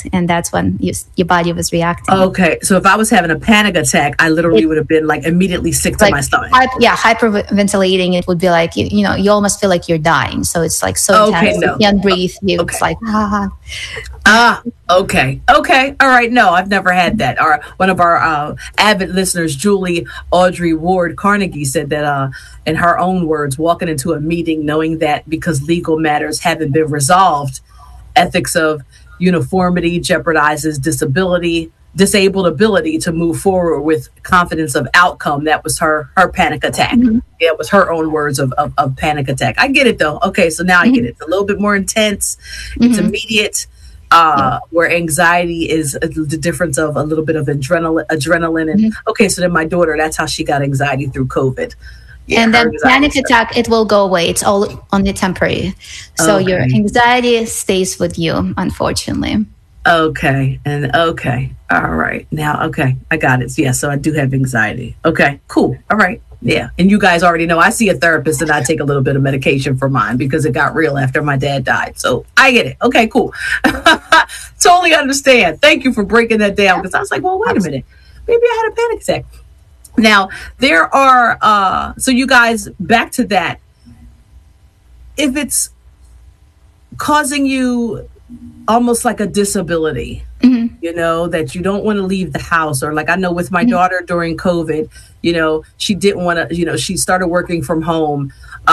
and that's when your body was reacting. Okay, so if I was having a panic attack, I literally would have been like immediately sick to my stomach. Hyperventilating. It would be like you you almost feel like you're dying. So it's like so intense. You can't breathe. It's like Okay. All right. No, I've never had that. One of our avid listeners, Julie Audrey Ward Carnegie, said that in her own words, walking into a meeting knowing that because legal matters haven't been resolved, ethics of uniformity jeopardizes disabled ability to move forward with confidence of outcome. That was her panic attack. Mm-hmm. Yeah, it was her own words of panic attack. I get it though. Okay, so now I get it. It's a little bit more intense. It's immediate. Where anxiety is the difference of a little bit of adrenaline. And okay, so then my daughter, that's how she got anxiety through COVID. Yeah, and then panic attack, it will go away. It's all only temporary. So your anxiety stays with you, unfortunately. Okay. All right. Now, okay. I got it. Yeah. So I do have anxiety. Okay, cool. All right. Yeah. And you guys already know I see a therapist and I take a little bit of medication for mine because it got real after my dad died. So I get it. Okay, cool. Totally understand. Thank you for breaking that down because I was like, well, wait a minute. Maybe I had a panic attack. Now, there are, so you guys, back to that. If it's causing you almost like a disability, you know, that you don't want to leave the house, or like I know with my daughter during COVID, you know, she didn't want to, you know, she started working from home.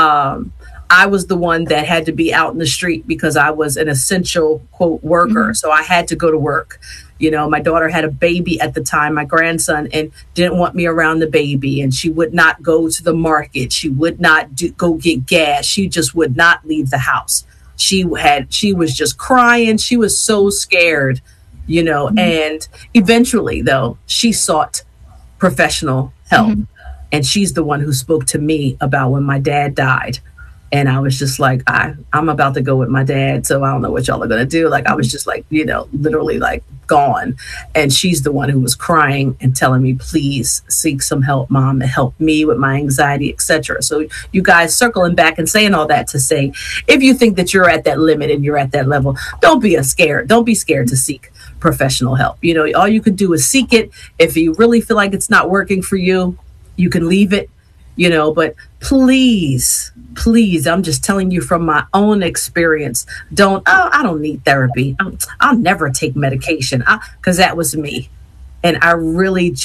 I was the one that had to be out in the street because I was an essential, quote, worker. So I had to go to work. You know, my daughter had a baby at the time, my grandson, and didn't want me around the baby. And she would not go to the market. She would not go get gas. She just would not leave the house. She was just crying. She was so scared, you know, and eventually, though, she sought professional help. And she's the one who spoke to me about when my dad died. And I was just like, I'm about to go with my dad, so I don't know what y'all are going to do. Like, I was just like, you know, literally like gone. And she's the one who was crying and telling me, please seek some help, Mom, to help me with my anxiety, etc. So you guys circling back and saying all that to say, if you think that you're at that limit and you're at that level, don't be scared. Don't be scared to seek professional help. You know, all you can do is seek it. If you really feel like it's not working for you, you can leave it. You know, but please, I'm just telling you from my own experience, I don't need therapy. I'll never take medication because that was me. And I really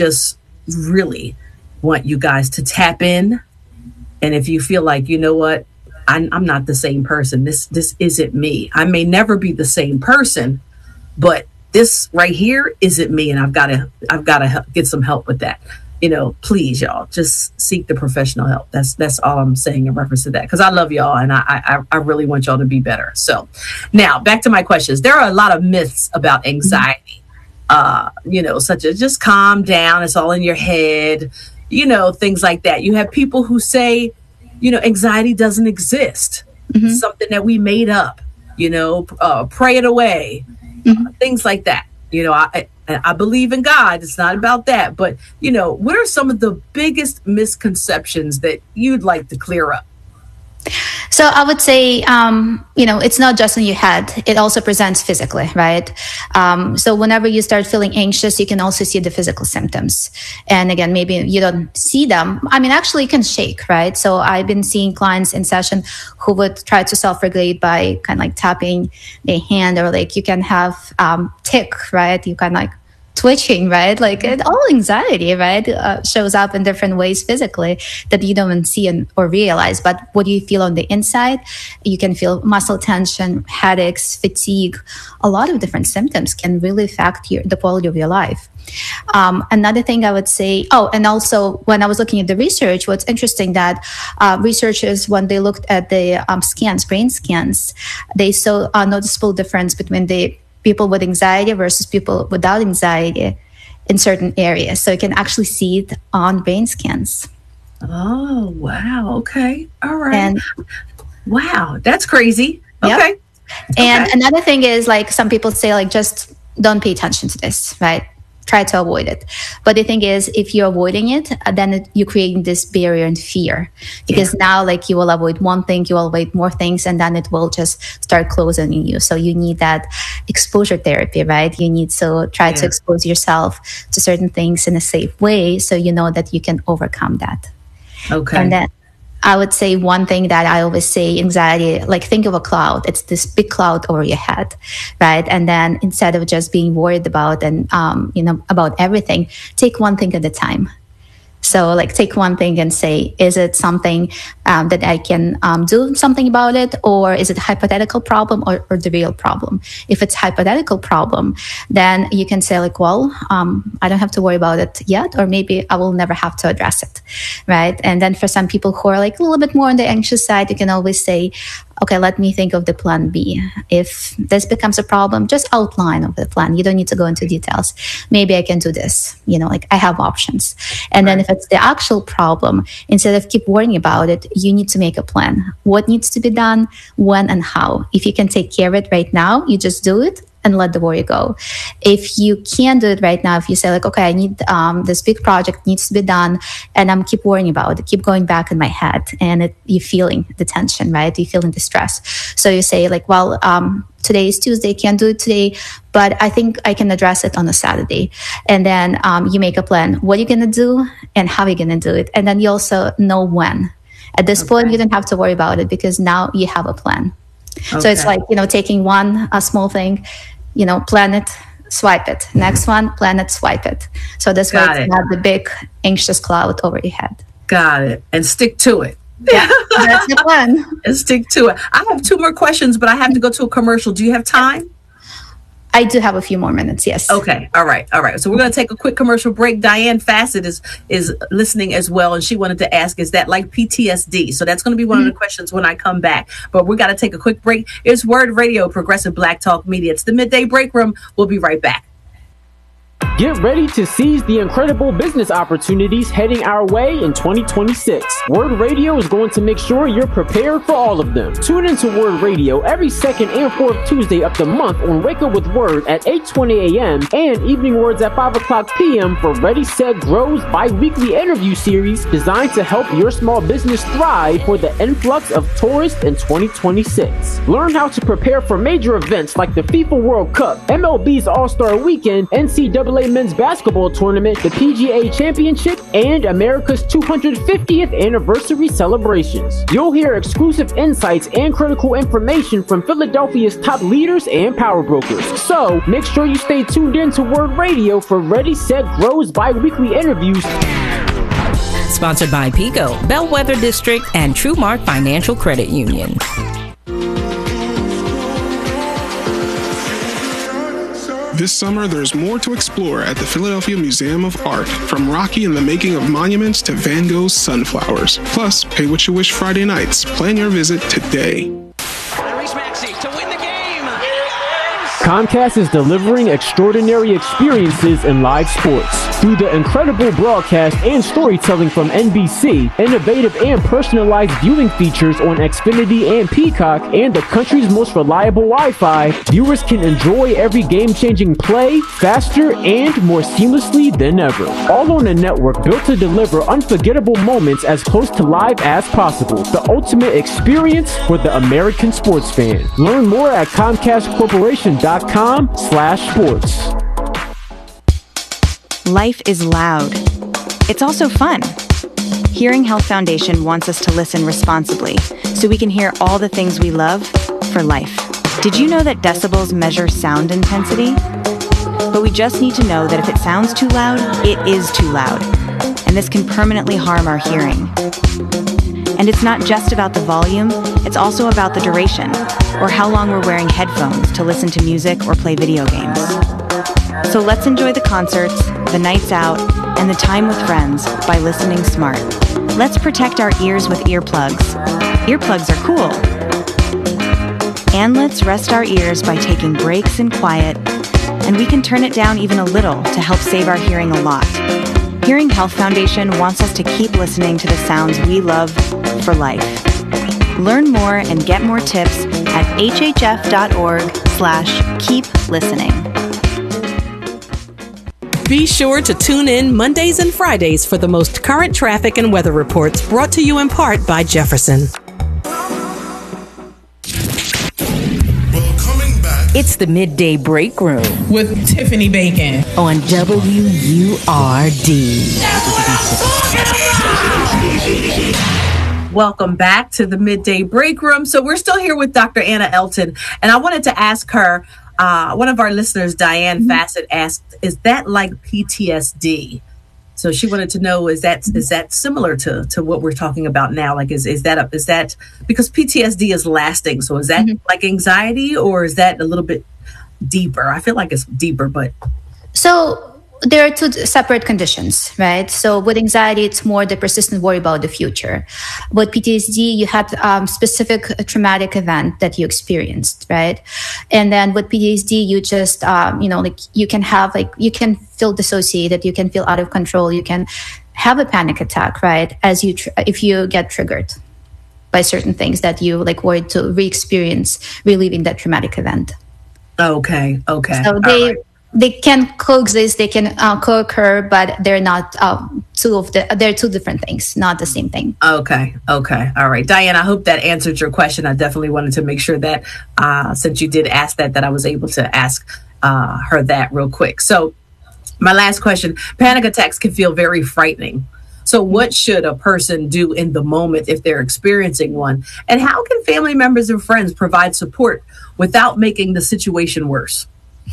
want you guys to tap in. And if you feel like, you know what, I'm not the same person. This isn't me. I may never be the same person, but this right here isn't me. And I've got to get some help with that. You know, please, y'all, just seek the professional help. That's all I'm saying in reference to that, because I love y'all and I really want y'all to be better. So now back to my questions. There are a lot of myths about anxiety, you know, such as just calm down. It's all in your head, you know, things like that. You have people who say, you know, anxiety doesn't exist. Something that we made up, you know, pray it away, things like that. You know, I believe in God. It's not about that. But, you know, what are some of the biggest misconceptions that you'd like to clear up? So I would say, you know, it's not just in your head. It also presents physically, right? So whenever you start feeling anxious, you can also see the physical symptoms. And again, maybe you don't see them. I mean, actually, you can shake, right? So I've been seeing clients in session who would try to self-regulate by kind of like tapping their hand, or like you can have tick, right? You can like twitching, right? Like all anxiety, right? Shows up in different ways physically that you don't see or realize. But what do you feel on the inside? You can feel muscle tension, headaches, fatigue. A lot of different symptoms can really affect the quality of your life. Another thing I would say, and also when I was looking at the research, what's interesting that researchers, when they looked at the brain scans, they saw a noticeable difference between the people with anxiety versus people without anxiety in certain areas. So you can actually see it on brain scans. Oh, wow. Okay. All right. Wow. That's crazy. Okay. Yep. And another thing is, like, some people say, like, just don't pay attention to this, right? try to avoid it. But the thing is, if you're avoiding it, then you're creating this barrier and fear, because now like you will avoid one thing, you will avoid more things, and then it will just start closing in you. So you need that exposure therapy, right? You need to try to expose yourself to certain things in a safe way, so you know that you can overcome that. Okay. And then I would say one thing that I always say, anxiety, like think of a cloud. It's this big cloud over your head, right? And then instead of just being worried about and, about everything, take one thing at a time. So like take one thing and say, is it something that I can do something about it? Or is it a hypothetical problem or the real problem? If it's hypothetical problem, then you can say like, well, I don't have to worry about it yet, or maybe I will never have to address it, right? And then for some people who are like a little bit more on the anxious side, you can always say, okay, let me think of the plan B. If this becomes a problem, just outline of the plan. You don't need to go into details. Maybe I can do this. Like I have options. And then if it's the actual problem, instead of keep worrying about it, you need to make a plan. What needs to be done, when and how. If you can take care of it right now, you just do it and let the worry go. If you can't do it right now, if you say like, okay, I need this big project needs to be done, and I'm keep worrying about it, keep going back in my head, and you're feeling the tension, right? You're feeling the stress. So you say like, well, today is Tuesday, can't do it today, but I think I can address it on a Saturday. And then you make a plan. What are you going to do and how are you going to do it? And then you also know when. At this point, you don't have to worry about it because now you have a plan. Okay. So it's like, taking a small thing, plan it, swipe it. Next one, plan it, swipe it. So this way it's not the big anxious cloud over your head. Got it. And stick to it. Yeah, that's the plan. And stick to it. I have 2 more questions, but I have to go to a commercial. Do you have time? I do have a few more minutes, yes. Okay. All right. So we're going to take a quick commercial break. Diane Fassett is listening as well, and she wanted to ask, is that like PTSD? So that's going to be one of the questions when I come back. But we got to take a quick break. It's Word Radio, Progressive Black Talk Media. It's the Midday Break Room. We'll be right back. Get ready to seize the incredible business opportunities heading our way in 2026. Word Radio is going to make sure you're prepared for all of them. Tune into Word Radio every second and fourth Tuesday of the month on Wake Up with Word at 8:20 a.m. and Evening Words at 5 o'clock p.m. for Ready, Set, Grow's bi-weekly interview series designed to help your small business thrive for the influx of tourists in 2026. Learn how to prepare for major events like the FIFA World Cup, MLB's All-Star Weekend, NCAA Men's Basketball Tournament, the PGA Championship, and America's 250th anniversary celebrations. You'll hear exclusive insights and critical information from Philadelphia's top leaders and power brokers. So make sure you stay tuned in to Word Radio for Ready, Set, Grow's bi-weekly interviews. Sponsored by PICO, Bellwether District, and TrueMark Financial Credit Union. This summer, there's more to explore at the Philadelphia Museum of Art, from Rocky and the Making of Monuments to Van Gogh's Sunflowers. Plus, Pay What You Wish Friday nights. Plan your visit today. Comcast is delivering extraordinary experiences in live sports. Through the incredible broadcast and storytelling from NBC, innovative and personalized viewing features on Xfinity and Peacock, and the country's most reliable Wi-Fi, viewers can enjoy every game-changing play faster and more seamlessly than ever. All on a network built to deliver unforgettable moments as close to live as possible. The ultimate experience for the American sports fan. Learn more at ComcastCorporation.com/sports. Life is loud. It's also fun. Hearing Health Foundation wants us to listen responsibly so we can hear all the things we love for life. Did you know that decibels measure sound intensity? But we just need to know that if it sounds too loud, it is too loud. And this can permanently harm our hearing. And it's not just about the volume, it's also about the duration, or how long we're wearing headphones to listen to music or play video games. So let's enjoy the concerts, the nights out, and the time with friends by listening smart. Let's protect our ears with earplugs. Earplugs are cool. And let's rest our ears by taking breaks in quiet, and we can turn it down even a little to help save our hearing a lot. Hearing Health Foundation wants us to keep listening to the sounds we love for life. Learn more and get more tips at hhf.org/keep listening. Be sure to tune in Mondays and Fridays for the most current traffic and weather reports, brought to you in part by Jefferson. It's the Midday Break Room with Tiffany Bacon on WURD. Welcome back to the Midday Break Room. So we're still here with Dr. Anna Elton, and I wanted to ask her, one of our listeners, Diane Fassett, asked, is that like PTSD? So she wanted to know, is that similar to what we're talking about now? Like, is that because PTSD is lasting? So is that like anxiety, or is that a little bit deeper? I feel like it's deeper, but. So there are two separate conditions, right? So with anxiety, it's more the persistent worry about the future. With PTSD, you had specific traumatic event that you experienced, right? And then with PTSD, you just, you can feel dissociated, you can feel out of control, you can have a panic attack, right? If you get triggered by certain things that you worried to re-experience, reliving that traumatic event. Okay. So they can coexist, they can co-occur, but they're not they're two different things, not the same thing. Okay. All right. Diane, I hope that answered your question. I definitely wanted to make sure that since you did ask that I was able to ask her that real quick. So my last question, panic attacks can feel very frightening. So what should a person do in the moment if they're experiencing one? And how can family members and friends provide support without making the situation worse?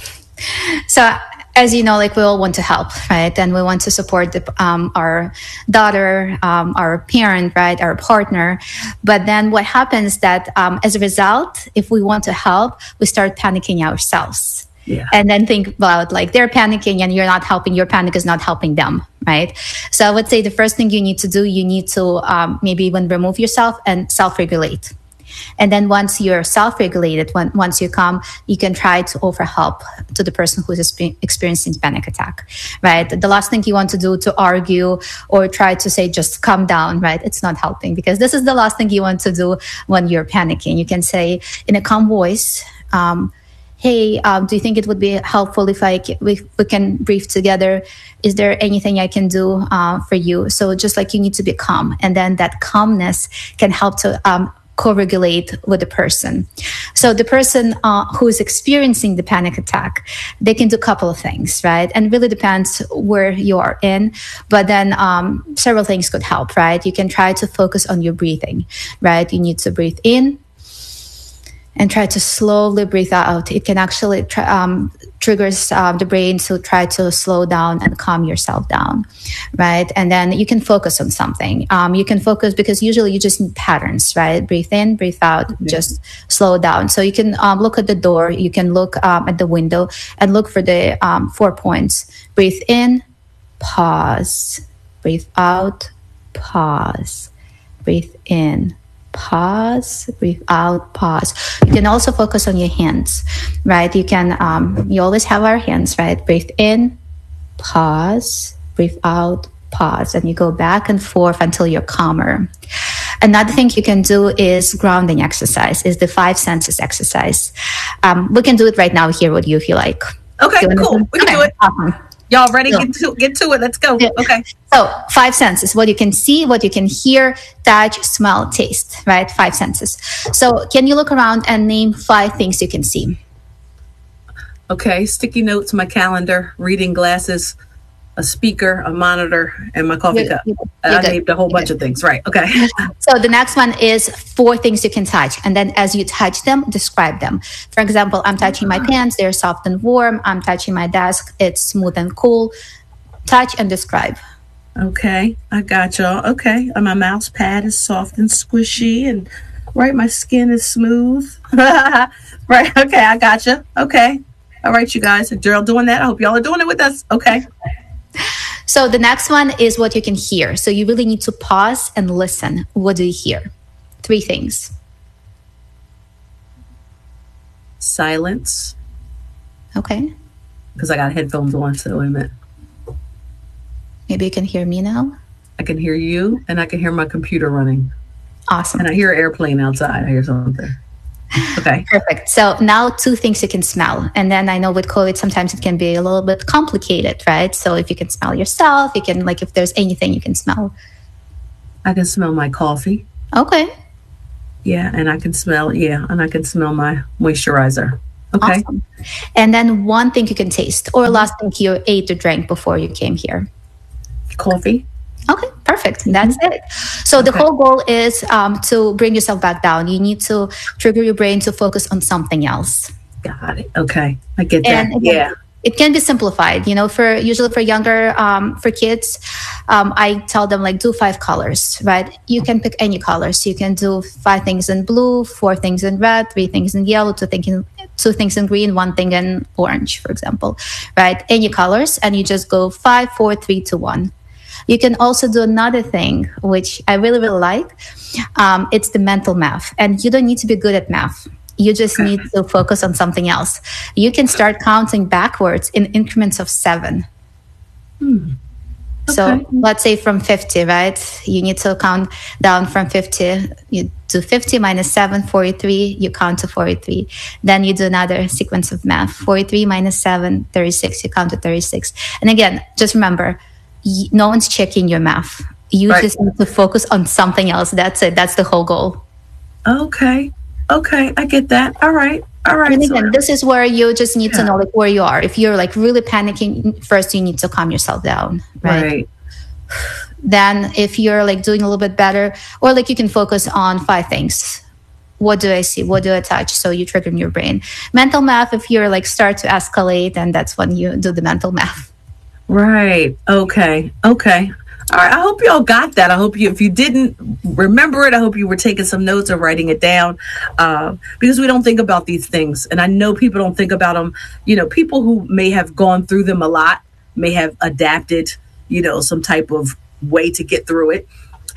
So as you know, we all want to help, right? And we want to support our daughter, our parent, right? Our partner. But then what happens that as a result, if we want to help, we start panicking ourselves. Yeah. And then think about they're panicking and you're not helping, your panic is not helping them, right? So I would say the first thing you need to do, you need to maybe even remove yourself and self-regulate. And then once you're self-regulated, once you calm, you can try to offer help to the person who's experiencing panic attack, right? The last thing you want to do to argue or try to say, just calm down, right? It's not helping, because this is the last thing you want to do when you're panicking. You can say in a calm voice, hey, do you think it would be helpful if we can breathe together? Is there anything I can do for you? So just you need to be calm. And then that calmness can help to co-regulate with the person. So the person who is experiencing the panic attack, they can do a couple of things, right? And it really depends where you are in. But then several things could help, right? You can try to focus on your breathing, right? You need to breathe in and try to slowly breathe out. It can actually triggers the brain to try to slow down and calm yourself down, right? And then you can focus on something. You can focus because usually you just need patterns, right? Breathe in, breathe out, just slow down. So you can look at the door, you can look at the window and look for the 4 points. Breathe in, pause. Breathe out, pause. Breathe in, pause, breathe out, pause. You can also focus on your hands, right? You can, you always have our hands, right? Breathe in, pause, breathe out, pause. And you go back and forth until you're calmer. Another thing you can do is grounding exercise, is the 5 senses exercise. We can do it right now here with you if you like. Okay, cool. We can do it. Awesome. Y'all ready? Get to it. Let's go. Okay. So 5 senses, what you can see, what you can hear, touch, smell, taste, right? 5 senses. So can you look around and name 5 things you can see? Okay. Sticky notes, my calendar, reading glasses, a speaker, a monitor, and my coffee cup. I named a whole bunch of things. Right. Okay. So the next one is 4 things you can touch. And then as you touch them, describe them. For example, I'm touching my pants. They're soft and warm. I'm touching my desk. It's smooth and cool. Touch and describe. Okay. I got y'all. Okay. My mouse pad is soft and squishy. And right, my skin is smooth. Right. Okay. I got you. Okay. All right, you guys. If Gerald doing that, I hope y'all are doing it with us. Okay. So the next one is what you can hear. So you really need to pause and listen. What do you hear? 3 things. Silence. Okay. Because I got headphones on, so wait a minute. Maybe you can hear me now. I can hear you, and I can hear my computer running. Awesome. And I hear an airplane outside. I hear something. Okay. Perfect. So now 2 things you can smell. And then I know with COVID, sometimes it can be a little bit complicated, right? So if you can smell yourself, you can, like, if there's anything you can smell. I can smell my coffee. Okay. Yeah. And I can smell my moisturizer. Okay. Awesome. And then 1 thing you can taste, or last thing you ate or drank before you came here. Coffee. Okay, perfect. That's it. So the whole goal is to bring yourself back down. You need to trigger your brain to focus on something else. Got it. Okay, I get that. And again, it can be simplified. Usually for younger, for kids, I tell them, like, do 5 colors, right? You can pick any colors. You can do 5 things in blue, 4 things in red, 3 things in yellow, 2 things in green, 1 thing in orange, for example, right? Any colors, and you just go 5, 4, 3, 2, 1. You can also do another thing, which I really, really like. It's the mental math. And you don't need to be good at math. You just need to focus on something else. You can start counting backwards in increments of 7. So let's say from 50, right? You need to count down from 50. You do 50 minus 7, 43. You count to 43. Then you do another sequence of math. 43 minus 7, 36. You count to 36. And again, just remember, no one's checking your math. You just need to focus on something else. That's it. That's the whole goal. Okay. I get that. All right. And again, this is where you just need to know, like, where you are. If you're, like, really panicking, first you need to calm yourself down. Right. Then if you're, like, doing a little bit better, or, like, you can focus on 5 things. What do I see? What do I touch? So you trigger in your brain. Mental math, if you're, like, start to escalate, and that's when you do the mental math. Right. Okay. All right. I hope you all got that. I hope if you didn't remember it, I hope you were taking some notes or writing it down, because we don't think about these things. And I know people don't think about them. People who may have gone through them a lot may have adapted, some type of way to get through it.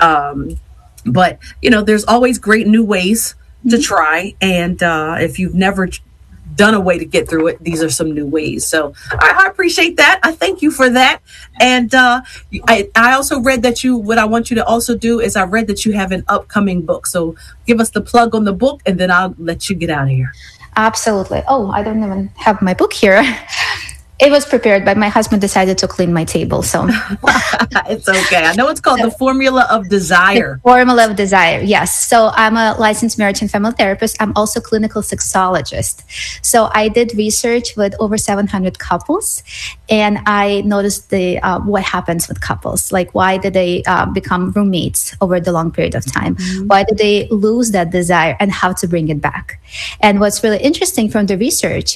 But there's always great new ways to try. And if you've never done a way to get through it, these are some new ways. So I appreciate that. I thank you for that. And I also read that what I want you to also do is I read that you have an upcoming book. So give us the plug on the book, and then I'll let you get out of here. Absolutely. Oh, I don't even have my book here. It was prepared, but my husband decided to clean my table, so it's okay. I know it's called The Formula of Desire. The Formula of Desire, yes. So I'm a licensed marriage and family therapist. I'm also a clinical sexologist. So I did research with over 700 couples, and I noticed what happens with couples. Like, why did they become roommates over the long period of time? Why did they lose that desire, and how to bring it back? And what's really interesting from the research,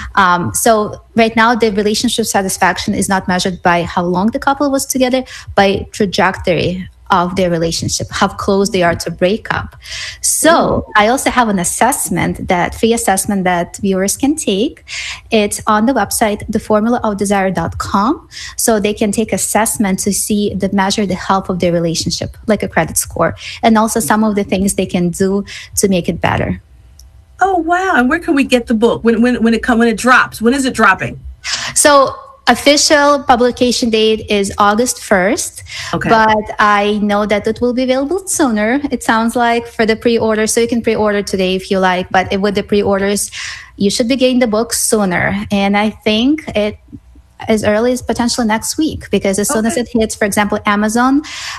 so right now the relationship satisfaction is not measured by how long the couple was together, by trajectory of their relationship, how close they are to break up. So I also have an free assessment that viewers can take. It's on the website, theformulaofdesire.com. So they can take assessment to measure the health of their relationship, like a credit score, and also some of the things they can do to make it better. Oh, wow. And where can we get the book? When it drops? When is it dropping? So official publication date is August 1st. Okay. But I know that it will be available sooner. It sounds like for the pre-order. So you can pre-order today if you like. But with the pre-orders, you should be getting the book sooner. And I think it as early as potentially next week, because as soon as it hits, for example, Amazon,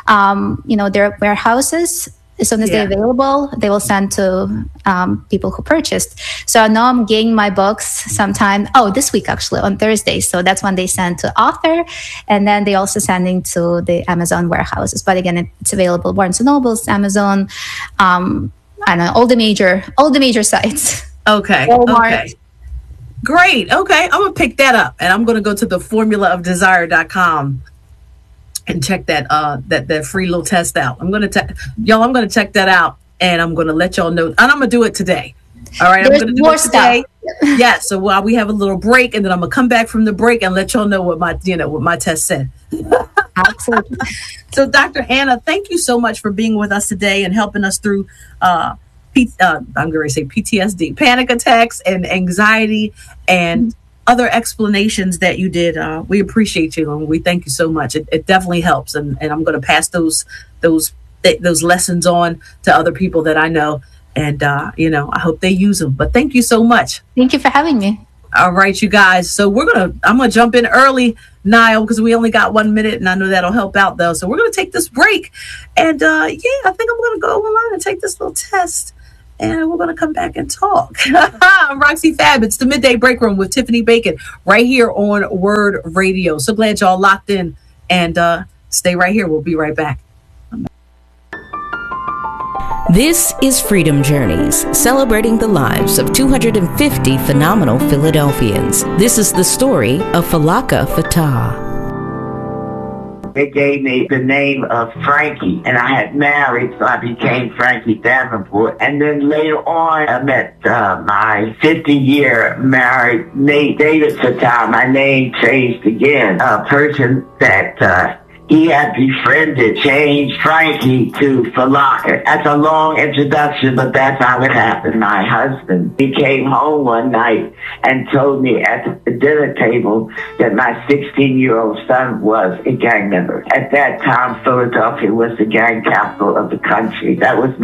their warehouses, as soon as they're available, they will send to people who purchased. So I know I'm getting my books sometime, this week actually, on Thursday. So that's when they send to author. And then they also sending to the Amazon warehouses. But again, it's available, Barnes & Noble, Amazon, I don't know, all the major sites. Okay. Walmart. Okay. Great. Okay. I'm going to pick that up, and I'm going to go to theformulaofdesire.com. and check that free little test out. I'm going to check that out, and I'm going to let y'all know. And I'm going to do it today. All right. There's I'm going to do it today. Yeah. So while we have a little break, and then I'm going to come back from the break and let y'all know what my test said. Absolutely. So Dr. Anna, thank you so much for being with us today and helping us through, I'm going to say PTSD, panic attacks and anxiety and other explanations that you did. We appreciate you, and we thank you so much. It definitely helps, and I'm going to pass those lessons on to other people that I know, And, I hope they use them. But thank you so much. Thank you for having me. All right, you guys. So I'm going to jump in early, Niall, because we only got 1 minute, and I know that'll help out, though. So we're going to take this break. And, I think I'm going to go online and take this little test. And we're going to come back and talk. I'm Roxy Fab. It's the Midday Break Room with Tiffany Bacon right here on Word Radio. So glad y'all locked in, and stay right here. We'll be right back. This is Freedom Journeys, celebrating the lives of 250 phenomenal Philadelphians. This is the story of Falaka Fatah. They gave me the name of Frankie, and I had married, so I became Frankie Davenport. And then later on, I met my 50-year married mate, David Fatah. My name changed again. A person that he had befriended changed Frankie to Falaka. That's a long introduction, but that's how it happened. My husband, he came home one night and told me at the dinner table that my 16-year-old son was a gang member. At that time, Philadelphia was the gang capital of the country. That was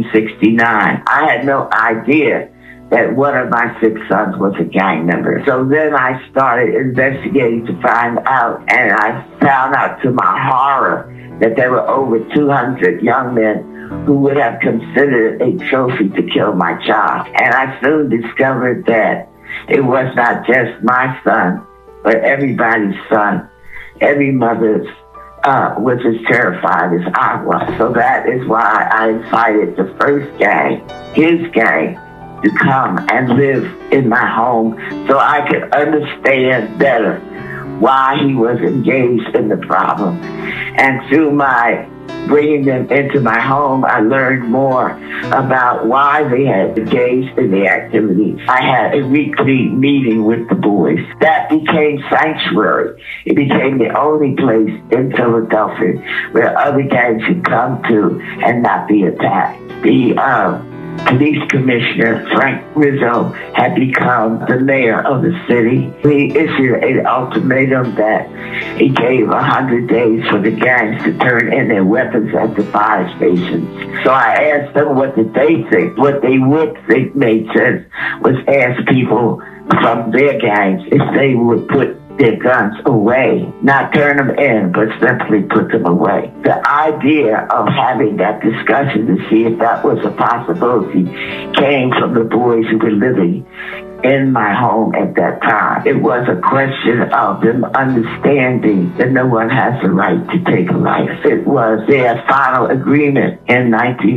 1969. I had no idea that one of my 6 sons was a gang member. So then I started investigating to find out, and I found out to my horror that there were over 200 young men who would have considered a trophy to kill my child. And I soon discovered that it was not just my son, but everybody's son. Every mother's was as terrified as I was. So that is why I invited the first gang, his gang, to come and live in my home so I could understand better why he was engaged in the problem. And through my bringing them into my home, I learned more about why they had engaged in the activities. I had a weekly meeting with the boys. That became sanctuary. It became the only place in Philadelphia where other gangs could come to and not be attacked. The police commissioner, Frank Rizzo, had become the mayor of the city. He issued an ultimatum that he gave 100 days for the gangs to turn in their weapons at the fire stations. So I asked them what did they think. What they would think made sense was ask people from their gangs if they would put their guns away, not turn them in, but simply put them away. The idea of having that discussion to see if that was a possibility came from the boys who were living in my home at that time. It was a question of them understanding that no one has the right to take a life. It was their final agreement in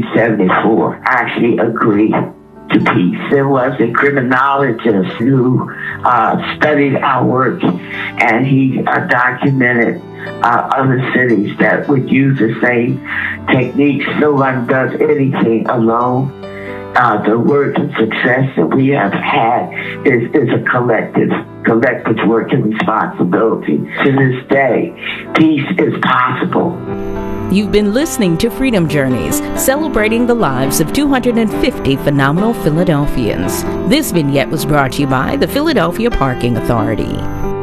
1974, actually agreed to peace. There was a criminologist who studied our work, and he documented other cities that would use the same techniques. No one does anything alone. The work and success that we have had is a collective work and responsibility. To this day, peace is possible. You've been listening to Freedom Journeys, celebrating the lives of 250 phenomenal Philadelphians. This vignette was brought to you by the Philadelphia Parking Authority.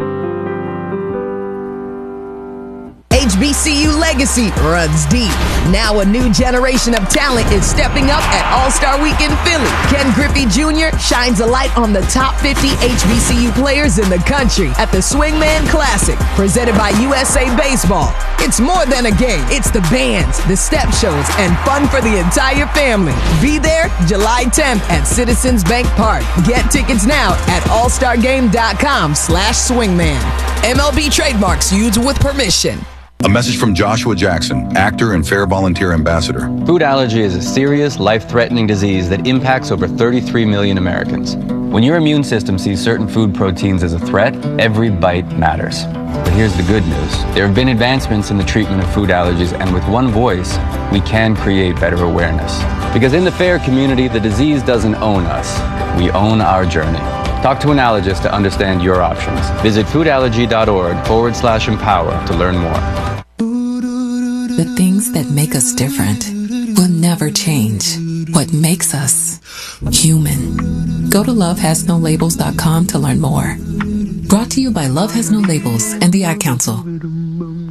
HBCU legacy runs deep. Now a new generation of talent is stepping up at All-Star Weekend Philly. Ken Griffey Jr. shines a light on the top 50 HBCU players in the country at the Swingman Classic, presented by USA Baseball. It's more than a game. It's the bands, the step shows, and fun for the entire family. Be there July 10th at Citizens Bank Park. Get tickets now at allstargame.com/swingman. MLB trademarks used with permission. A message from Joshua Jackson, actor and Fair Volunteer Ambassador. Food allergy is a serious, life-threatening disease that impacts over 33 million Americans. When your immune system sees certain food proteins as a threat, every bite matters. But here's the good news. There have been advancements in the treatment of food allergies, and with one voice, we can create better awareness. Because in the FAIR community, the disease doesn't own us. We own our journey. Talk to an allergist to understand your options. Visit foodallergy.org/empower to learn more. The things that make us different will never change. What makes us human. Go to lovehasnolabels.com to learn more. Brought to you by Love Has No Labels and the Ad Council.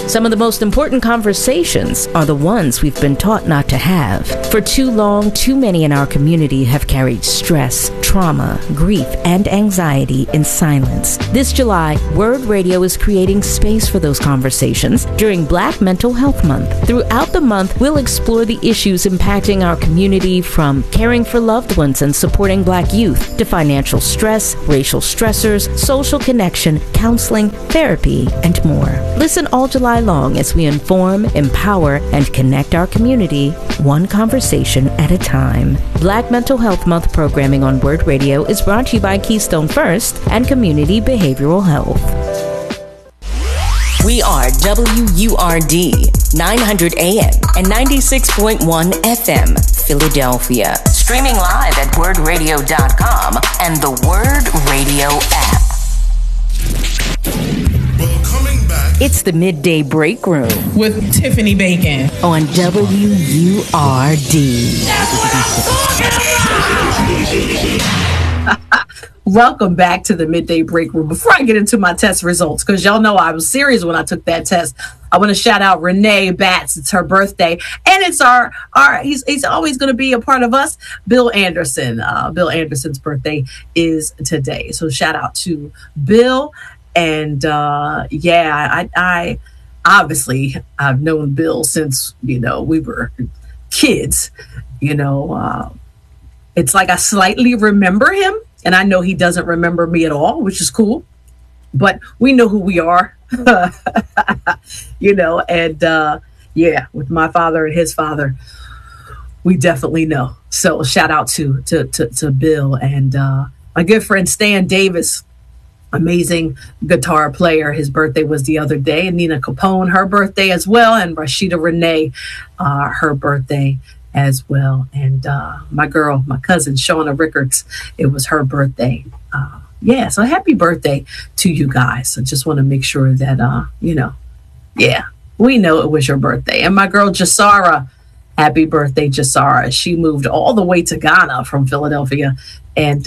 Some of the most important conversations are the ones we've been taught not to have. For too long, too many in our community have carried stress, trauma, grief, and anxiety in silence. This July, Word Radio is creating space for those conversations during Black Mental Health Month. Throughout the month, we'll explore the issues impacting our community, from caring for loved ones and supporting Black youth to financial stress, racial stressors, social connection, counseling, therapy, and more. Listen all July long as we inform, empower, and connect our community one conversation at a time. Black Mental Health Month programming on Word Radio is brought to you by Keystone First and Community Behavioral Health. We are WURD 900 AM and 96.1 FM, Philadelphia. Streaming live at wordradio.com and the Word Radio app. It's the Midday Break Room with Tiffany Bacon on WURD. Welcome back to the Midday Break Room. Before I get into my test results, because y'all know I was serious when I took that test, I want to shout out Renee Batts. It's her birthday, and it's our he's always going to be a part of us, Bill Anderson. Bill Anderson's birthday is today, so shout out to Bill. And I obviously I've known Bill since we were kids. It's like I slightly remember him, and I know he doesn't remember me at all, which is cool. But we know who we are, with my father and his father, we definitely know. So shout out to Bill and my good friend Stan Davis. Amazing guitar player. His birthday was the other day. And Nina Capone, her birthday as well. And Rashida Renee, her birthday as well. And my cousin, Shauna Rickards, it was her birthday. So happy birthday to you guys. I just want to make sure that, we know it was your birthday. And my girl, Jasara, happy birthday, Jasara. She moved all the way to Ghana from Philadelphia. And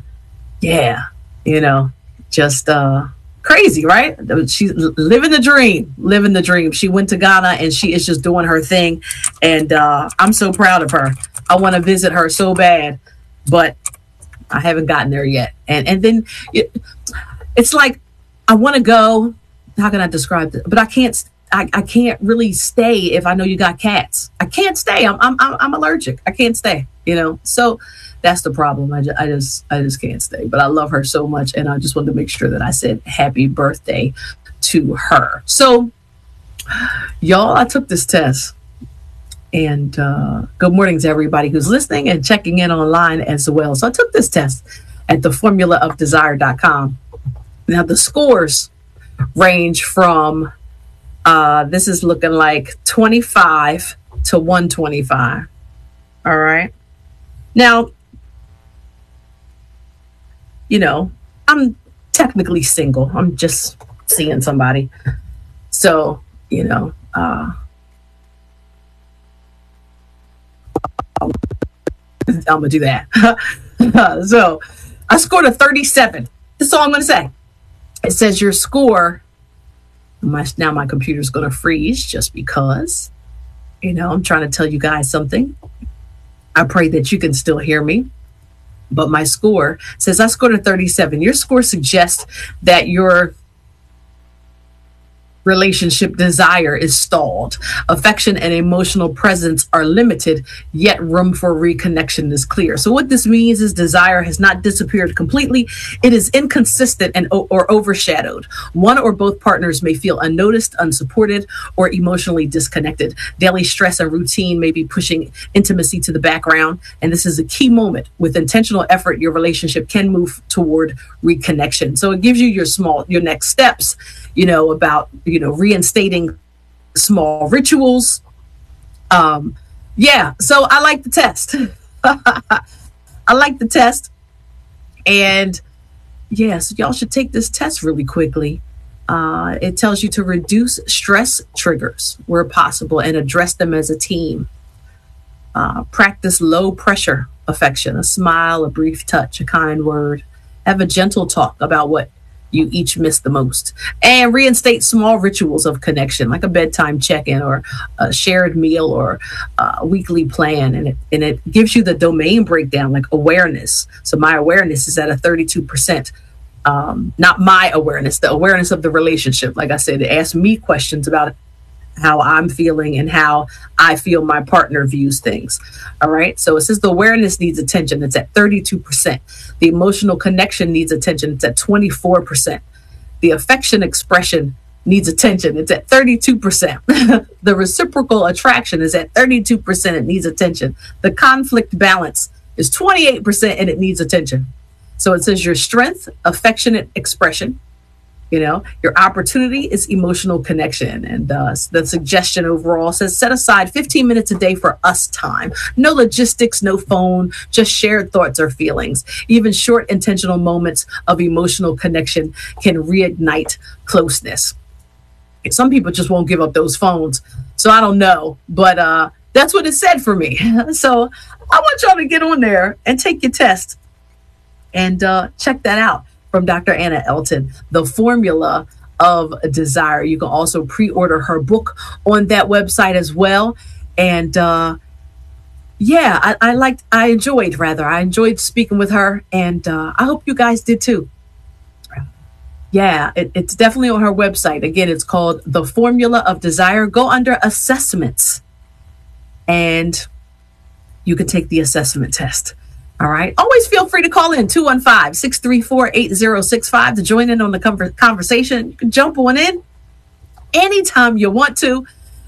just crazy, right? She's living the dream. She went to Ghana and she is just doing her thing. And I'm so proud of her. I want to visit her so bad, but I haven't gotten there yet. And then it's like, I want to go. How can I describe it? But I can't really stay if I know you got cats. I can't stay. I'm allergic. I can't stay, so that's the problem. I just can't stay. But I love her so much, and I just wanted to make sure that I said happy birthday to her. So, y'all, I took this test, and good morning to everybody who's listening and checking in online as well. So I took this test at theformulaofdesire.com. Now the scores range from this is looking like 25 to 125. All right. Now, I'm technically single. I'm just seeing somebody. So, I'm going to do that. So I scored a 37. That's all I'm going to say. It says your score. Now my computer's going to freeze just because, I'm trying to tell you guys something. I pray that you can still hear me. But my score says I scored a 37. Your score suggests that your relationship desire is stalled. Affection and emotional presence are limited, yet room for reconnection is clear. So what this means is desire has not disappeared completely. It is inconsistent and or overshadowed. One or both partners may feel unnoticed, unsupported, or emotionally disconnected. Daily stress and routine may be pushing intimacy to the background. And this is a key moment. With intentional effort, your relationship can move toward reconnection. So it gives you your next steps, about, reinstating small rituals. So I like the test. I like the test. And so y'all should take this test really quickly. It tells you to reduce stress triggers where possible and address them as a team. Practice low pressure affection, a smile, a brief touch, a kind word. Have a gentle talk about what you each miss the most. And reinstate small rituals of connection, like a bedtime check-in or a shared meal or a weekly plan. And it gives you the domain breakdown, like awareness. So my awareness is at a 32%. Not my awareness, the awareness of the relationship. Like I said, it asks me questions about how I'm feeling and how I feel my partner views things. All right. So it says the awareness needs attention. It's at 32%. The emotional connection needs attention. It's at 24%. The affection expression needs attention. It's at 32%. The reciprocal attraction is at 32%. It needs attention. The conflict balance is 28% and it needs attention. So it says your strength, affectionate expression. Your opportunity is emotional connection. And the suggestion overall says set aside 15 minutes a day for us time. No logistics, no phone, just shared thoughts or feelings. Even short intentional moments of emotional connection can reignite closeness. Some people just won't give up those phones. So I don't know, but that's what it said for me. So I want y'all to get on there and take your test and check that out. From Dr. Anna Elton, The Formula of Desire. You can also pre-order her book on that website as well. And I enjoyed speaking with her, and I hope you guys did too. Yeah, it's definitely on her website. Again, it's called The Formula of Desire. Go under assessments and you can take the assessment test. All right. Always feel free to call in 215-634-8065 to join in on the conversation. You can jump on in anytime you want to,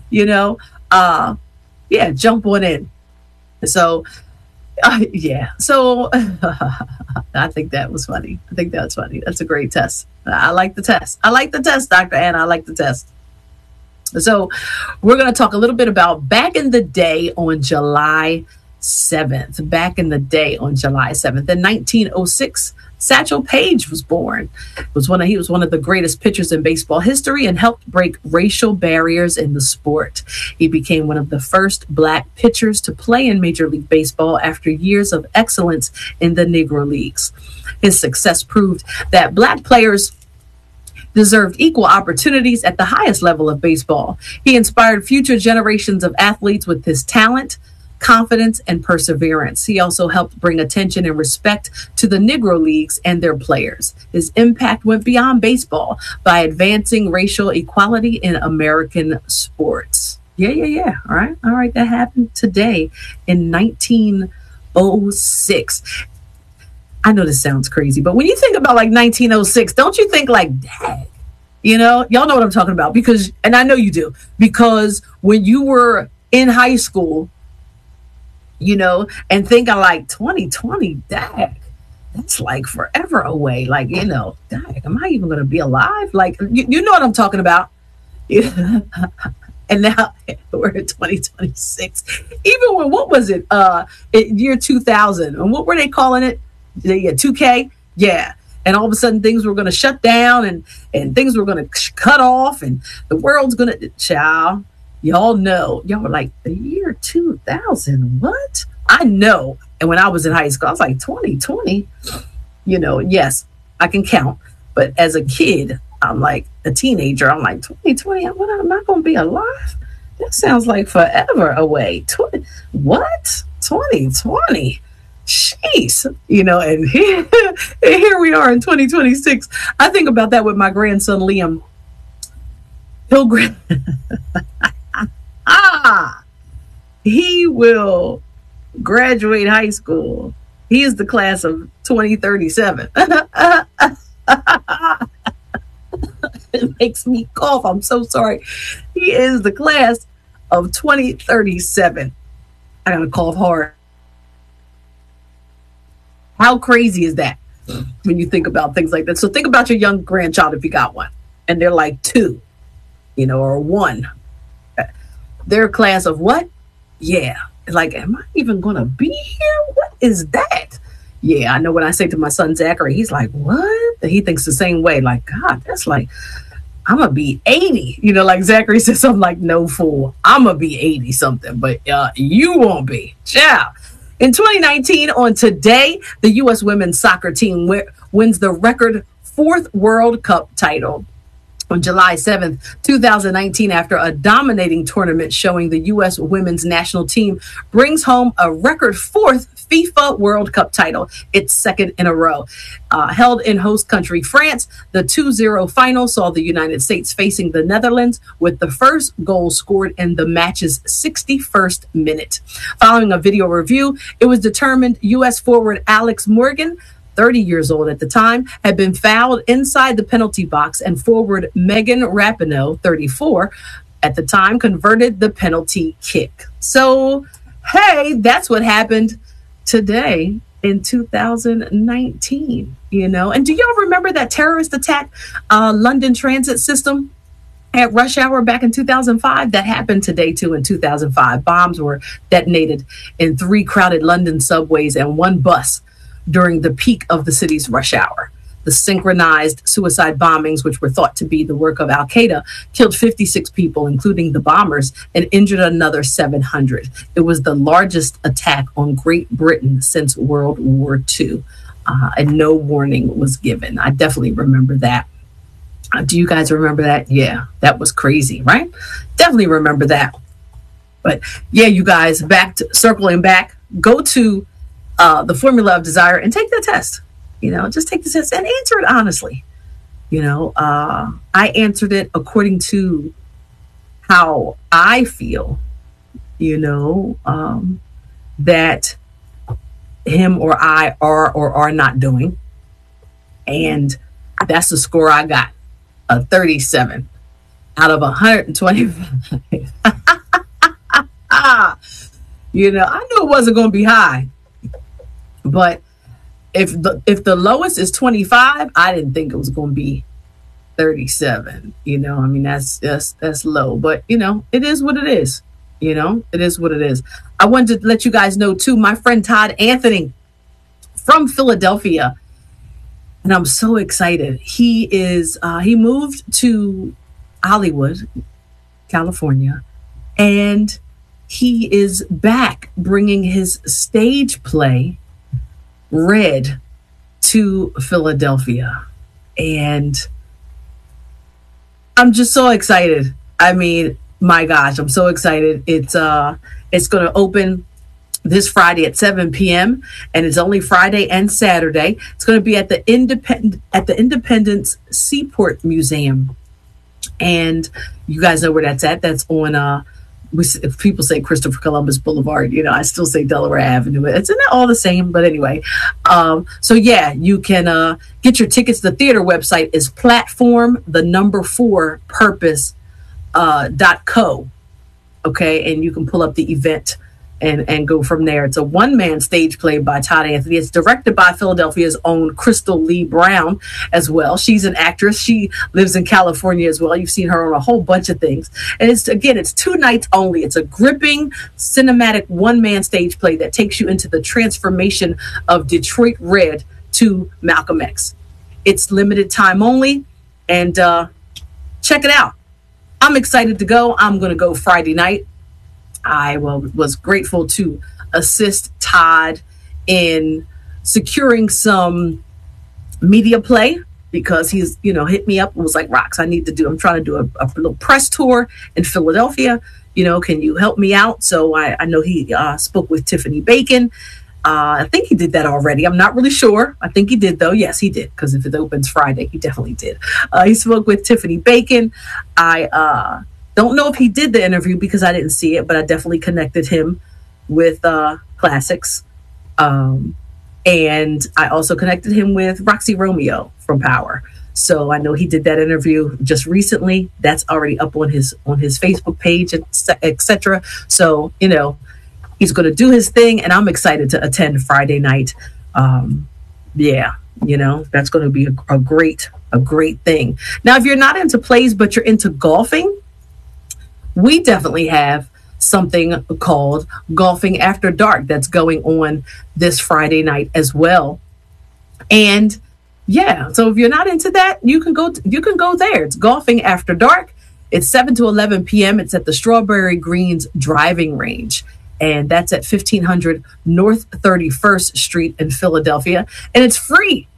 jump on in. So, So I think that was funny. I think that's funny. That's a great test. I like the test. Dr. Anna. I like the test. So we're going to talk a little bit about back in the day on July 7th. In 1906, Satchel Paige was born. He was one of the greatest pitchers in baseball history and helped break racial barriers in the sport. He became one of the first Black pitchers to play in Major League Baseball after years of excellence in the Negro Leagues. His success proved that Black players deserved equal opportunities at the highest level of baseball. He inspired future generations of athletes with his talent, confidence, and perseverance. He also helped bring attention and respect to the Negro Leagues and their players. His impact went beyond baseball by advancing racial equality in American sports. Yeah. All right. That happened today in 1906. I know this sounds crazy, but when you think about like 1906, don't you think like, dang, y'all know what I'm talking about and I know you do, because when you were in high school, and thinking like 2020, dang, that's like forever away. Like, dang, am I even going to be alive? Like, you know what I'm talking about. And now we're in 2026. Even when, what was it? Year 2000. And what were they calling it? 2K? Yeah. And all of a sudden things were going to shut down and things were going to cut off and the world's going to, child. Y'all know, y'all were like, the year 2000, what? I know. And when I was in high school, I was like, 2020, yes, I can count. But as a kid, I'm like a teenager. I'm like, 2020, I'm not going to be alive? That sounds like forever away. What? 2020? Jeez. And here we are in 2026. I think about that with my grandson, Liam. He will graduate high school. He is the class of 2037. It makes me cough. I'm so sorry. He is the class of 2037. I gotta cough hard. How crazy is that when you think about things like that? So think about your young grandchild if you got one, and they're like 2, or 1. Their class of what? Yeah. Like, am I even going to be here? What is that? Yeah, I know when I say to my son, Zachary, he's like, what? And he thinks the same way. Like, God, that's like, I'm going to be 80. Like Zachary says, I'm like, no fool. I'm going to be 80 something, but you won't be. Ciao. In 2019, on today, the U.S. women's soccer team wins the record fourth World Cup title. On July 7th, 2019, after a dominating tournament showing the U.S. women's national team brings home a record fourth FIFA World Cup title, its second in a row. Held in host country France, the 2-0 final saw the United States facing the Netherlands with the first goal scored in the match's 61st minute. Following a video review, it was determined U.S. forward Alex Morgan, 30 years old at the time, had been fouled inside the penalty box, and forward Megan Rapinoe, 34, at the time, converted the penalty kick. So, hey, that's what happened today in 2019, you know. And do y'all remember that terrorist attack, London transit system at rush hour back in 2005? That happened today, too, in 2005. Bombs were detonated in 3 crowded London subways and 1 bus during the peak of the city's rush hour. The synchronized suicide bombings, which were thought to be the work of Al-Qaeda, killed 56 people, including the bombers, and injured another 700. It was the largest attack on Great Britain since World War II, and no warning was given. I definitely remember that. Do you guys remember that? Yeah, that was crazy, right? Definitely remember that. But yeah, you guys, circling back, go to the Formula of Desire and take the test. You know, just take the test and answer it honestly. You know, I answered it according to how I feel, you know, that him or I are or are not doing. And that's the score I got, a 37 out of 125. You know, I knew it wasn't going to be high. But if the lowest is 25, I didn't think it was going to be 37. You know, I mean, that's low. But, you know, it is what it is. You know, it is what it is. I wanted to let you guys know, too, my friend Todd Anthony from Philadelphia. And I'm so excited. He moved to Hollywood, California, and he is back bringing his stage play Red to Philadelphia, and I'm just so excited. I mean, my gosh, I'm so excited. It's going to open this Friday at 7 p.m. and it's only Friday and Saturday. It's going to be at the Independence Seaport Museum, and you guys know where that's at. That's on if people say Christopher Columbus Boulevard, you know, I still say Delaware Avenue. It's not all the same, but anyway. So yeah, you can get your tickets. The theater website is platform4purpose.co. Okay, and you can pull up the event and go from there. It's a one-man stage play by Todd Anthony. It's directed by Philadelphia's own Crystal Lee Brown as well. She's an actress. She lives in California as well. You've seen her on a whole bunch of things. And it's 2 nights only. It's a gripping, cinematic one-man stage play that takes you into the transformation of Detroit Red to Malcolm X. It's limited time only, and check it out. I'm excited to go. I'm going to go Friday night. I was grateful to assist Todd in securing some media play because he's, you know, hit me up and was like, Rox, I'm trying to do a little press tour in Philadelphia. You know, can you help me out? So I know he spoke with Tiffany Bacon. I think he did that already. I'm not really sure. I think he did, though. Yes, he did, because if it opens Friday, he definitely did. He spoke with Tiffany Bacon. I don't know if he did the interview because I didn't see it, but I definitely connected him with Classics. And I also connected him with Roxy Romeo from Power. So I know he did that interview just recently. That's already up on his Facebook page, etc. So, you know, he's going to do his thing, and I'm excited to attend Friday night. Yeah, you know, that's going to be a great thing. Now, if you're not into plays, but you're into golfing, we definitely have something called Golfing After Dark that's going on this Friday night as well. And yeah, so if you're not into that, you can go there. It's Golfing After Dark. It's 7 to 11 p.m. It's at the Strawberry Greens driving range. And that's at 1500 North 31st Street in Philadelphia. And it's free.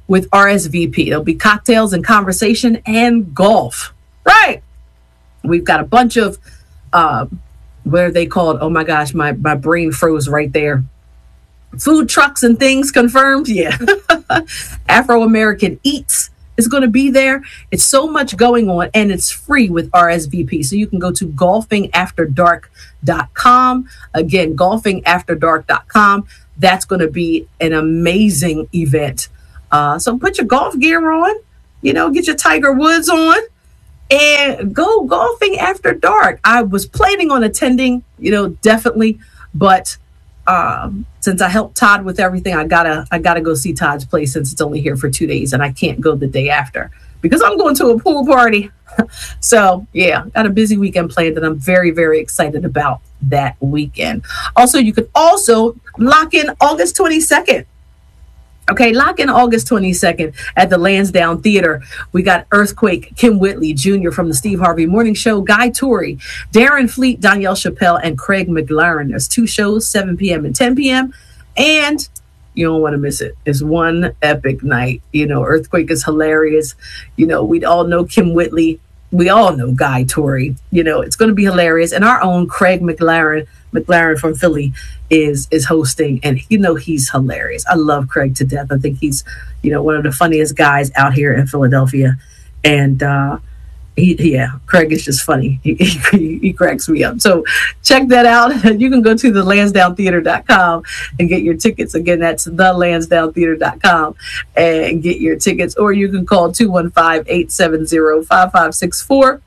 with RSVP. There'll be cocktails and conversation and golf. Right. We've got a bunch of, what are they called? Oh my gosh, my brain froze right there. Food trucks and things confirmed. Yeah. Afro-American Eats is going to be there. It's so much going on, and it's free with RSVP. So you can go to golfingafterdark.com. Again, golfingafterdark.com. That's going to be an amazing event. So put your golf gear on, get your Tiger Woods on, and go golfing after dark. I was planning on attending, definitely, but since I helped Todd with everything, I gotta go see Todd's place since it's only here for 2 days, and I can't go the day after because I'm going to a pool party. So yeah, got a busy weekend planned, and I'm very, very excited about that weekend. Also, you could also lock in August 22nd. Okay, lock in August 22nd at the Lansdowne Theater. We got Earthquake, Kim Whitley Jr. from the Steve Harvey Morning Show, Guy Torrey, Darren Fleet, Danielle Chappelle, and Craig McLaren. There's 2 shows, 7 p.m. and 10 p.m. And you don't want to miss it. It's one epic night. Earthquake is hilarious. We all know Kim Whitley. We all know Guy Torrey. It's going to be hilarious. And our own Craig McLaren from Philly is hosting, and he's hilarious. I love Craig to death. I think he's one of the funniest guys out here in Philadelphia, and Craig is just funny. He cracks me up. So check that out. You can go to the lansdownetheater.com and get your tickets. Again, that's the lansdownetheater.com and get your tickets, or you can call 215-870-5564.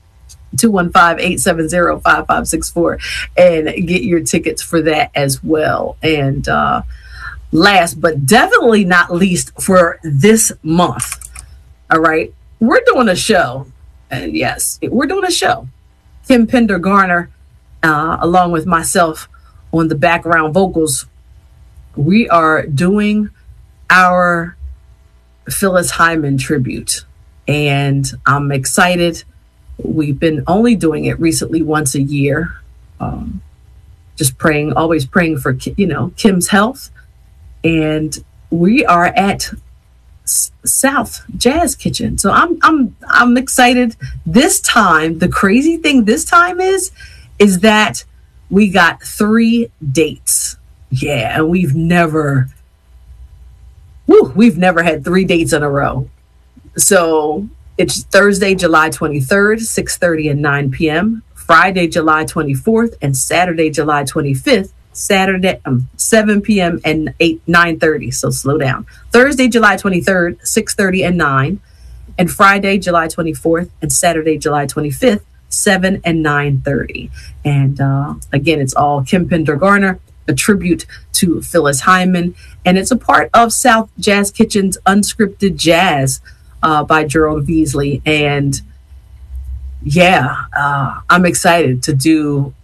215-870-5564 and get your tickets for that as well. And last but definitely not least for this month, all right, we're doing a show. And yes, we're doing a show. Kim Pender Garner, along with myself on the background vocals, we are doing our Phyllis Hyman tribute. And I'm excited. We've been only doing it recently once a year. Just always praying for, Kim's health. And we are at South Jazz Kitchen. So I'm excited. This time, the crazy thing this time is that we got 3 dates. Yeah, and we've never had 3 dates in a row. So it's Thursday, July 23rd, 6:30 and 9 p.m., Friday, July 24th, and Saturday, July 25th, 7 p.m. and 9:30. So slow down. Thursday, July 23rd, 6:30 and 9, and Friday, July 24th, and Saturday, July 25th, 7 and 9:30. And again, it's all Kim Pender Garner, a tribute to Phyllis Hyman, and it's a part of South Jazz Kitchen's Unscripted Jazz by Gerald Beasley. And I'm excited to do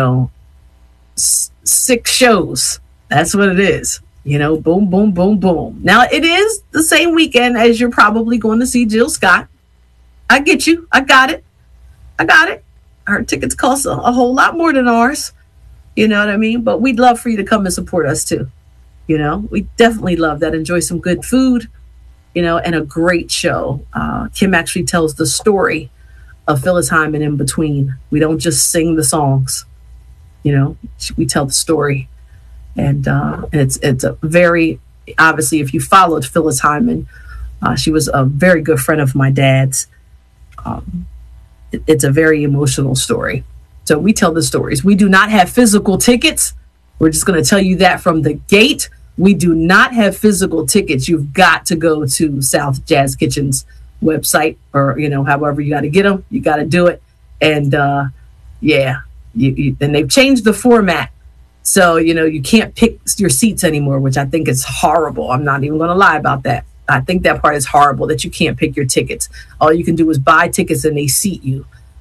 6 shows. That's what it is. Boom, boom, boom, boom. Now it is the same weekend as you're probably going to see Jill Scott. I get you. I got it. Her tickets cost a whole lot more than ours. You know what I mean? But we'd love for you to come and support us too. We definitely love that. Enjoy some good food, and a great show. Kim actually tells the story of Phyllis Hyman in between. We don't just sing the songs, we tell the story. And it's a very, obviously, if you followed Phyllis Hyman, she was a very good friend of my dad's. It's a very emotional story. So we tell the stories. We do not have physical tickets. We're just going to tell you that from the gate. We do not have physical tickets. You've got to go to South Jazz Kitchen's website, or however you got to get them. You got to do it. And and they've changed the format, so you can't pick your seats anymore, which I think is horrible. I'm not even going to lie about that. I think that part is horrible, that you can't pick your tickets. All you can do is buy tickets and they seat you.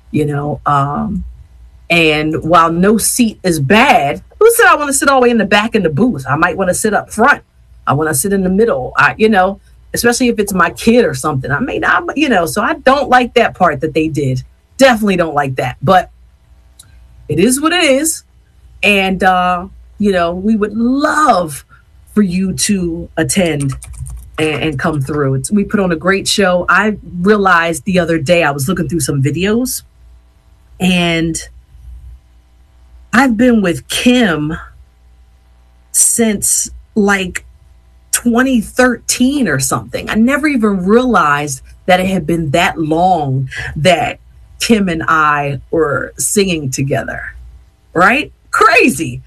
And while no seat is bad, who said I want to sit all the way in the back in the booth? I might want to sit up front. I want to sit in the middle. Especially if it's my kid or something. I may not, so I don't like that part that they did. Definitely don't like that. But it is what it is. And, we would love for you to attend and come through. We put on a great show. I realized the other day, I was looking through some videos, and I've been with Kim since like 2013 or something. I never even realized that it had been that long that Kim and I were singing together, right? Crazy.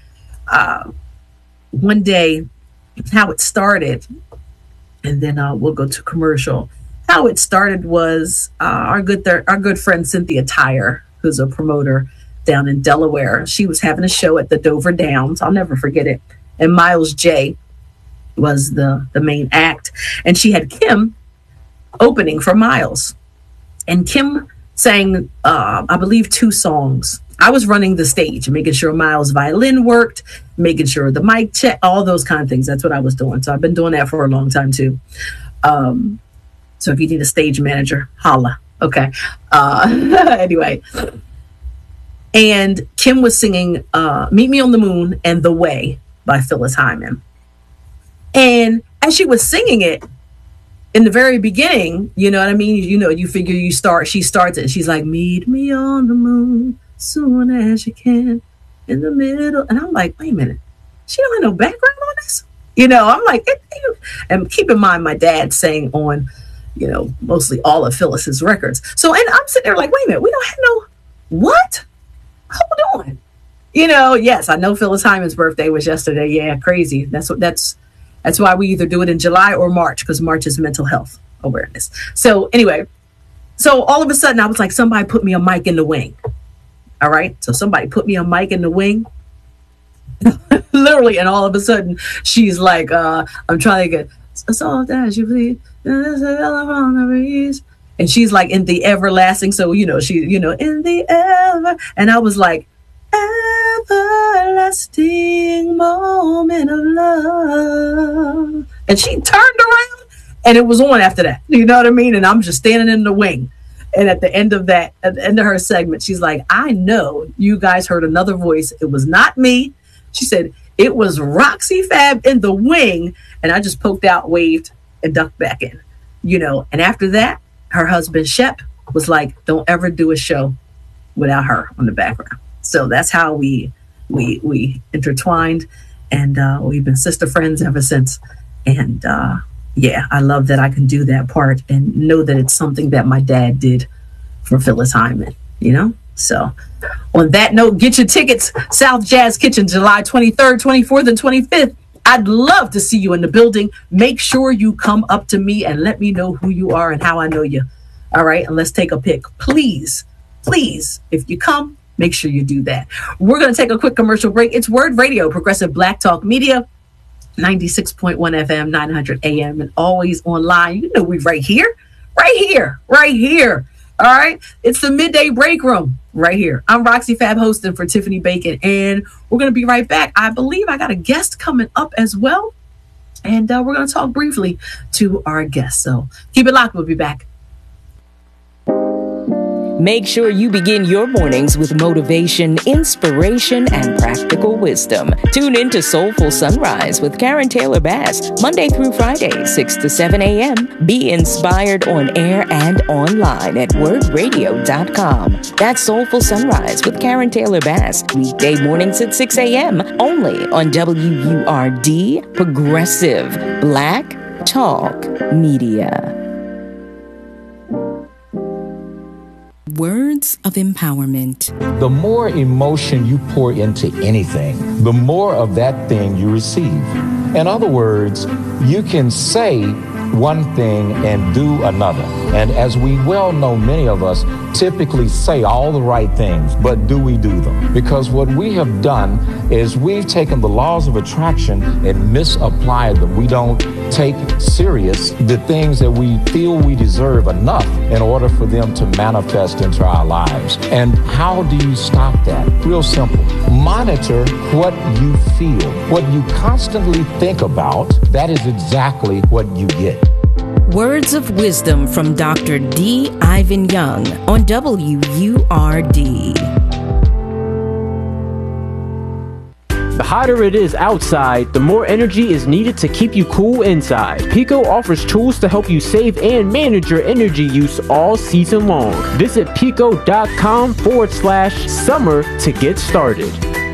One day, how it started, and then we'll go to commercial. How it started was our good friend Cynthia Tyre, who's a promoter down in Delaware. She was having a show at the Dover Downs. I'll never forget it. And Miles J was the main act. And she had Kim opening for Miles. And Kim sang, I believe, 2 songs. I was running the stage, making sure Miles' violin worked, making sure the mic check, all those kind of things. That's what I was doing. So I've been doing that for a long time too. So if you need a stage manager, holla. Okay. Anyway. And Kim was singing Meet Me on the Moon and The Way by Phyllis Hyman. And as she was singing it, in the very beginning, you know what I mean? You figure she starts it. She's like, meet me on the moon soon as you can in the middle. And I'm like, wait a minute. She don't have no background on this? I'm like, and keep in mind, my dad sang on, mostly all of Phyllis's records. So, and I'm sitting there like, wait a minute, we don't have no, what? Hold on. Yes, I know Phyllis Hyman's birthday was yesterday. Yeah, crazy. That's why we either do it in July or March, because March is mental health awareness. So anyway, all of a sudden I was like, somebody put me a mic in the wing. All right. So somebody put me a mic in the wing. Literally. And all of a sudden she's like, I'm trying to get soft as you please. And she's like in the everlasting. So, she, in the ever. And I was like, everlasting moment of love. And she turned around and it was on after that. You know what I mean? And I'm just standing in the wing. And at the end of her segment, she's like, I know you guys heard another voice. It was not me. She said, it was Roxy Fab in the wing. And I just poked out, waved, and ducked back in, And after that, her husband, Shep, was like, don't ever do a show without her on the background. So that's how we intertwined, and we've been sister friends ever since. And I love that I can do that part and know that it's something that my dad did for Phyllis Hyman, So on that note, get your tickets. South Jazz Kitchen, July 23rd, 24th, and 25th. I'd love to see you in the building. Make sure you come up to me and let me know who you are and how I know you. All right, and let's take a pic. Please, if you come, make sure you do that. We're going to take a quick commercial break. It's Word Radio, Progressive Black Talk Media, 96.1 FM, 900 AM, and always online. We right here. All right. It's the Midday Break Room right here. I'm Roxy Fab hosting for Tiffany Bacon, and we're going to be right back. I believe I got a guest coming up as well, and we're going to talk briefly to our guest. So keep it locked. We'll be back. Make sure you begin your mornings with motivation, inspiration, and practical wisdom. Tune in to Soulful Sunrise with Karen Taylor Bass, Monday through Friday, 6 to 7 a.m. Be inspired on air and online at wordradio.com. That's Soulful Sunrise with Karen Taylor Bass, weekday mornings at 6 a.m. only on WURD, Progressive Black Talk Media. Words of empowerment. The more emotion you pour into anything, the more of that thing you receive. In other words, you can say one thing and do another. And as we well know, many of us typically say all the right things, but do we do them? Because what we have done is we've taken the laws of attraction and misapplied them. We don't take serious the things that we feel we deserve enough in order for them to manifest into our lives. And how do you stop that? Real simple. Monitor what you feel. What you constantly think about, that is exactly what you get. Words of wisdom from Dr. D. Ivan Young on WURD. The hotter it is outside, the more energy is needed to keep you cool inside. Pico offers tools to help you save and manage your energy use all season long. Visit pico.com/summer to get started.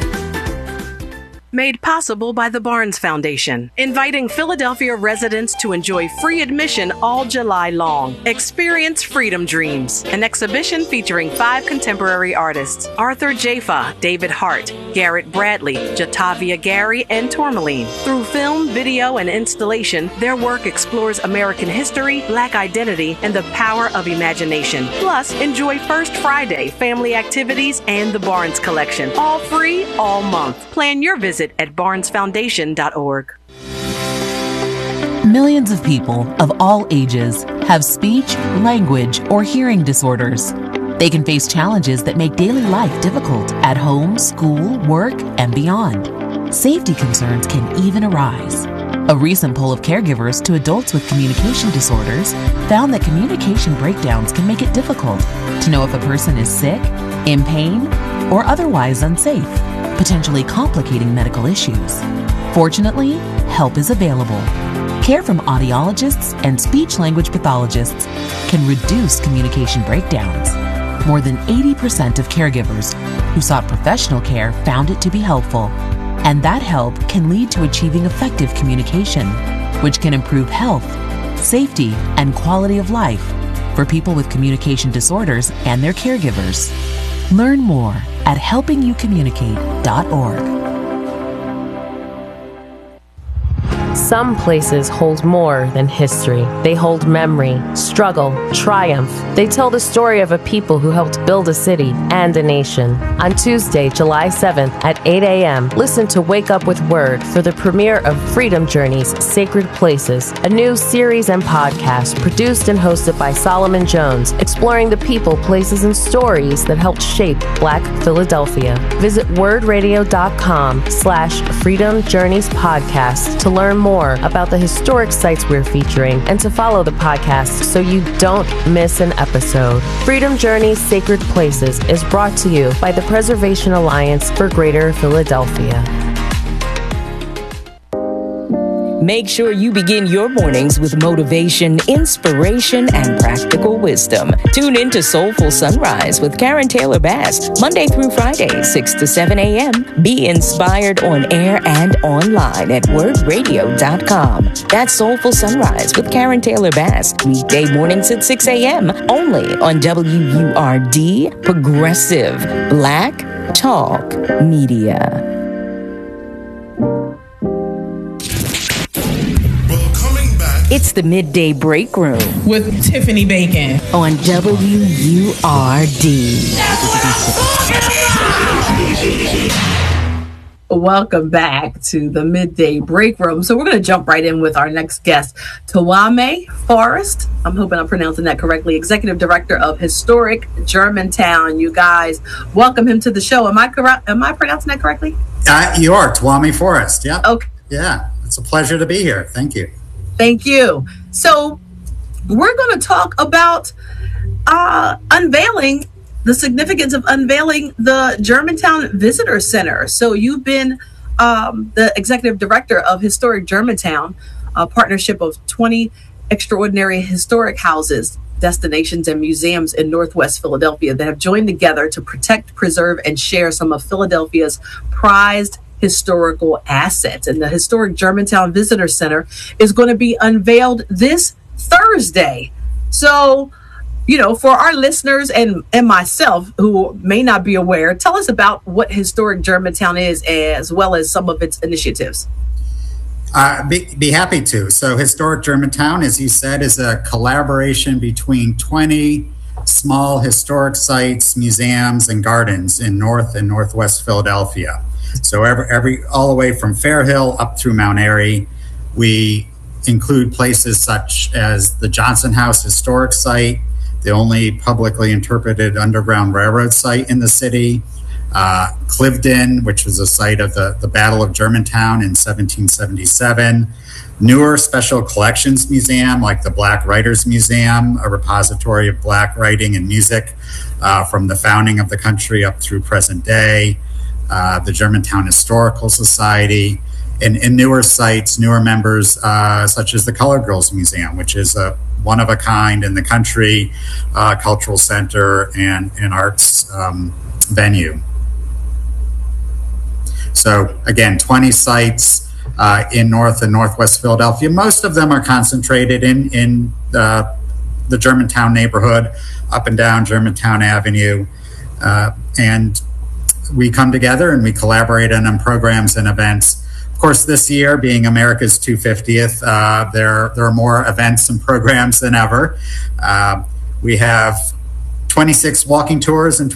Made possible by the Barnes Foundation, inviting Philadelphia residents to enjoy free admission all July long. Experience Freedom Dreams, an exhibition featuring 5 contemporary artists: Arthur Jafa, David Hart, Garrett Bradley, Jatavia Gary, and Tourmaline. Through film, video, and installation, their work explores American history, Black identity, and the power of imagination. Plus, enjoy First Friday, family activities, and the Barnes Collection. All free, all month. Plan your visit at barnesfoundation.org. Millions of people of all ages have speech, language, or hearing disorders. They can face challenges that make daily life difficult at home, school, work, and beyond. Safety concerns can even arise. A recent poll of caregivers to adults with communication disorders found that communication breakdowns can make it difficult to know if a person is sick, in pain, or otherwise unsafe, potentially complicating medical issues. Fortunately, help is available. Care from audiologists and speech-language pathologists can reduce communication breakdowns. More than 80% of caregivers who sought professional care found it to be helpful, and that help can lead to achieving effective communication, which can improve health, safety, and quality of life for people with communication disorders and their caregivers. Learn more at helpingyoucommunicate.org. Some places hold more than history. They hold memory, struggle, triumph. They tell the story of a people who helped build a city and a nation. On Tuesday, July 7th at 8 a.m., listen to Wake Up with Word for the premiere of Freedom Journeys, Sacred Places, a new series and podcast produced and hosted by Solomon Jones, exploring the people, places, and stories that helped shape Black Philadelphia. Visit wordradio.com/Freedom Journeys podcast to learn more about the historic sites we're featuring and to follow the podcast so you don't miss an episode. Freedom Journeys Sacred Places is brought to you by the Preservation Alliance for Greater Philadelphia. Make sure you begin your mornings with motivation, inspiration, and practical wisdom. Tune in to Soulful Sunrise with Karen Taylor Bass, Monday through Friday, 6 to 7 a.m. Be inspired on air and online at wordradio.com. That's Soulful Sunrise with Karen Taylor Bass, weekday mornings at 6 a.m. only on WURD, Progressive Black Talk Media. It's the Midday Break Room with Tiffany Bacon on WURD. Welcome back to the Midday Break Room. So we're going to jump right in with our next guest, Tawame Forrest. I'm hoping I'm pronouncing that correctly. Executive Director of Historic Germantown. You guys, welcome him to the show. Am I pronouncing that correctly? You are, Tawame Forrest. Yeah. Okay. Yeah, it's a pleasure to be here. Thank you. Thank you. So we're going to talk about unveiling the significance of unveiling the Germantown Visitor Center. So you've been the executive director of Historic Germantown, a partnership of 20 extraordinary historic houses, destinations, and museums in Northwest Philadelphia that have joined together to protect, preserve, and share some of Philadelphia's prized historical assets. And the Historic Germantown Visitor Center is going to be unveiled this Thursday. So, you know, for our listeners and myself who may not be aware, tell us about what Historic Germantown is, as well as some of its initiatives. Be happy to. So Historic Germantown, as you said, is a collaboration between 20 small historic sites, museums, and gardens in North and Northwest Philadelphia. So all the way from Fair Hill up through Mount Airy. We include places such as the Johnson House Historic Site, the only publicly interpreted Underground Railroad site in the city, Cliveden, which was a site of the Battle of Germantown in 1777, newer special collections museum like the Black Writers Museum, a repository of Black writing and music from the founding of the country up through present day, the Germantown Historical Society, and newer sites, newer members, such as the Colored Girls Museum, which is a one-of-a-kind in the country cultural center and arts venue. So again, 20 sites in North and Northwest Philadelphia. Most of them are concentrated in the Germantown neighborhood, up and down Germantown Avenue. And we come together and we collaborate on programs and events. Of course, this year, being America's 250th, there are more events and programs than ever. We have 26 walking tours and